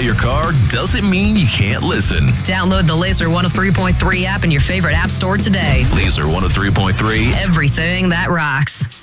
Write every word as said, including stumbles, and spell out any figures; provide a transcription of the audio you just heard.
your car doesn't mean you can't listen. Download the Laser one oh three point three app in your favorite app store today. Laser one oh three point three. Everything that rocks.